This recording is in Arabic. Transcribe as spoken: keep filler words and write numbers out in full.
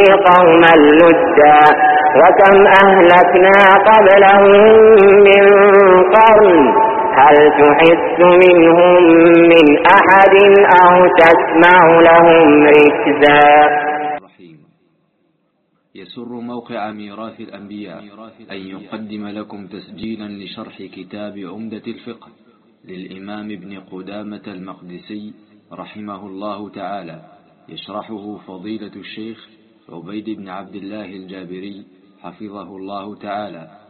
قوما لدا وكم أهلكنا قبلهم من قرن هل تحس منهم من أحد أو تسمع لهم ركزا. يسر موقع ميراث الأنبياء أن يقدم لكم تسجيلا لشرح كتاب عمدة الفقه للإمام ابن قدامة المقدسي رحمه الله تعالى، يشرحه فضيلة الشيخ عبيد بن عبد الله الجابري حفظه الله تعالى،